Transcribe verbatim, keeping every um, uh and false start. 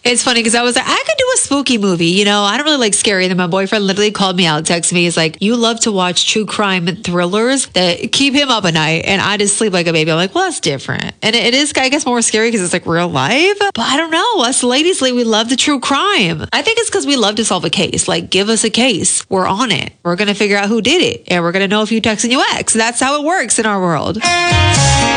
It's funny because I was like, I could do a spooky movie. You know, I don't really like scary. And then my boyfriend literally called me out, texted me. He's like, you love to watch true crime and thrillers that keep him up at night. And I just sleep like a baby. I'm like, well, that's different. And it is, I guess, more scary because it's like real life. But I don't know. Us ladies, like, we love the true crime. I think it's because we love to solve a case. Like, give us a case. We're on it. We're going to figure out who did it. And we're going to know if you texted your ex. That's how it works in our world.